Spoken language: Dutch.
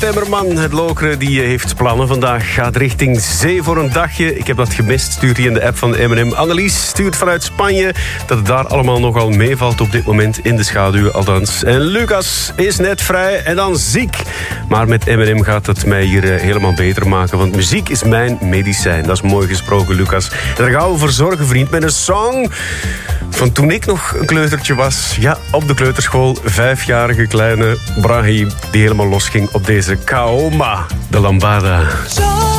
Temmerman. Het Lokeren die heeft plannen vandaag. Gaat richting zee voor een dagje. Ik heb dat gemist, stuurt hij in de app van M&M. Annelies stuurt vanuit Spanje dat het daar allemaal nogal meevalt op dit moment in de schaduw althans. En Lucas is net vrij en dan ziek. Maar met M&M gaat het mij hier helemaal beter maken, want muziek is mijn medicijn. Dat is mooi gesproken, Lucas. En daar gaan we voor zorgen, vriend, met een song van toen ik nog een kleutertje was. Ja, op de kleuterschool, 5-jarige kleine Brahim die helemaal losging op deze Kaoma, de lambada.